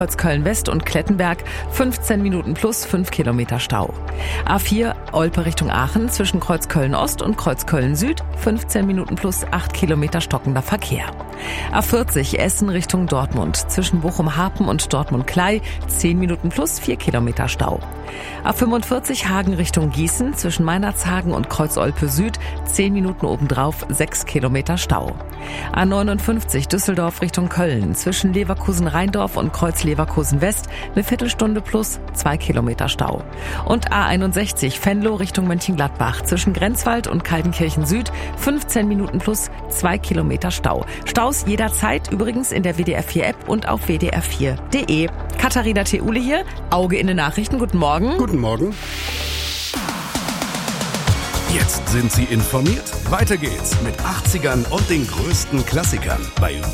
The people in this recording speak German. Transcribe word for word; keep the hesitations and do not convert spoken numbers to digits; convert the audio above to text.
Köln West und Klettenberg fünfzehn Minuten plus fünf Kilometer Stau. A vier Olpe Richtung Aachen zwischen Kreuz Köln Ost und Kreuz Köln Süd fünfzehn Minuten plus acht Kilometer stockender Verkehr. A vierzig Essen Richtung Dortmund zwischen Bochum-Harpen und Dortmund-Klei zehn Minuten plus vier Kilometer Stau. A fünfundvierzig Hagen Richtung Gießen zwischen Meinerzhagen und Kreuz Olpe Süd zehn Minuten obendrauf sechs Kilometer Stau. A neunundfünfzig Düsseldorf Richtung Köln zwischen Leverkusen-Rheindorf und Kreuz Leverkusen West eine Viertelstunde plus zwei Kilometer Stau. Und A einundsechzig Venlo Richtung Mönchengladbach zwischen Grenzwald und Kaltenkirchen Süd fünfzehn Minuten plus zwei Kilometer Stau. Staus jederzeit übrigens in der W D R vier App und auf w d r vier punkt d e. Katharina Theule hier, Auge in den Nachrichten. Guten Morgen. Guten Morgen. Jetzt sind Sie informiert. Weiter geht's mit achtzigern und den größten Klassikern bei